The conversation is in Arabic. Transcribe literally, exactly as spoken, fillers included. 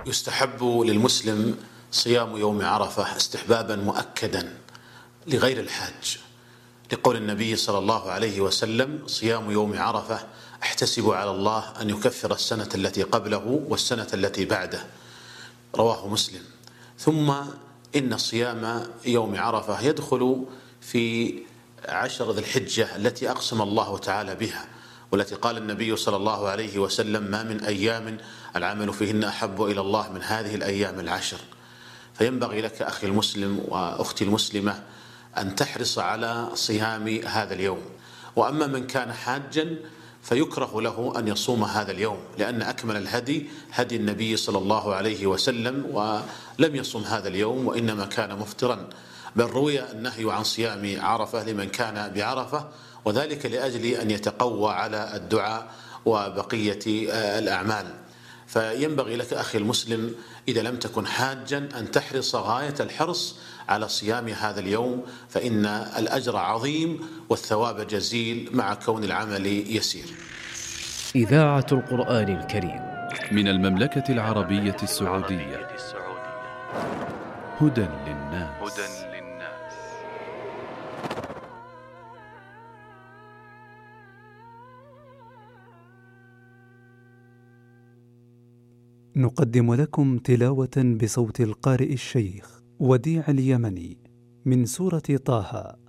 يستحب للمسلم صيام يوم عرفة استحبابا مؤكدا لغير الحاج، لقول النبي صلى الله عليه وسلم: صيام يوم عرفة احتسب على الله أن يكفر السنة التي قبله والسنة التي بعده، رواه مسلم. ثم إن صيام يوم عرفة يدخل في عشر ذي الحجة التي أقسم الله تعالى بها، والتي قال النبي صلى الله عليه وسلم: ما من أيام العمل فيهن أحب إلى الله من هذه الأيام العشر. فينبغي لك أخي المسلم وأختي المسلمة أن تحرص على صيام هذا اليوم. وأما من كان حاجا فيكره له أن يصوم هذا اليوم، لأن أكمل الهدي هدي النبي صلى الله عليه وسلم، ولم يصم هذا اليوم وإنما كان مفطرا، بل روي النهي عن صيام عرفة لمن كان بعرفة، وذلك لأجل أن يتقوى على الدعاء وبقية الأعمال. فينبغي لك أخي المسلم إذا لم تكن حاجا أن تحرص غاية الحرص على صيام هذا اليوم، فإن الأجر عظيم والثواب جزيل مع كون العمل يسير. إذاعة القرآن الكريم من المملكة العربية السعودية. هدى للناس. نقدم لكم تلاوة بصوت القارئ الشيخ وديع اليمني من سورة طه